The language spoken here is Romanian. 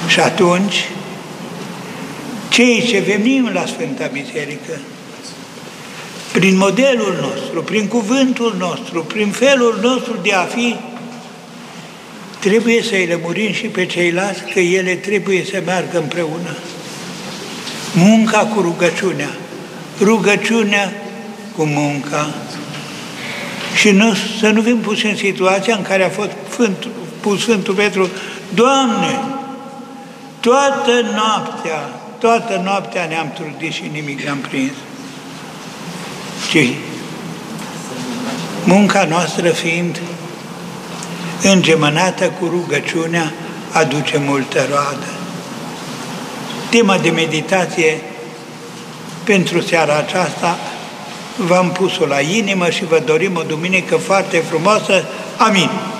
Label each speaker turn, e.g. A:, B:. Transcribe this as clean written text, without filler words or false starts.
A: Și atunci, cei ce venim la Sfânta Biserică, prin modelul nostru, prin cuvântul nostru, prin felul nostru de a fi, trebuie să-i lămurim și pe ceilalți că ele trebuie să meargă împreună. Munca cu rugăciunea, rugăciunea cu munca. Și să nu fim puși în situația în care a fost pus Sfântul Petru: Doamne, toată noaptea ne-am trudit și nimic n-am prins. Și munca noastră fiind îngemănată cu rugăciunea, aduce multă roadă. Tema de meditație pentru seara aceasta v-am pus-o la inimă și vă dorim o duminică foarte frumoasă. Amin.